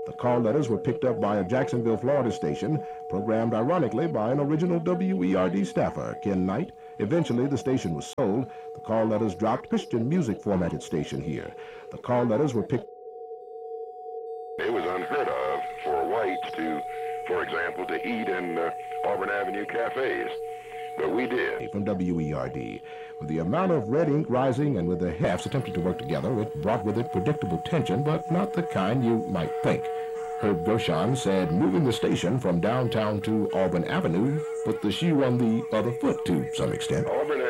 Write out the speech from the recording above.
The call letters were picked up by a Jacksonville, Florida station, programmed ironically by an original WERD staffer, Ken Knight. Eventually, the station was sold. The call letters dropped. Christian music formatted station here. The call letters were picked. It was unheard of for whites to, for example, to eat in Auburn Avenue cafes. But we did. From WERD. With the amount of red ink rising and with the halves attempting to work together, it brought with it predictable tension, but not the kind you might think. Herb Gershon said moving the station from downtown to Auburn Avenue put the shoe on the other foot to some extent. Auburn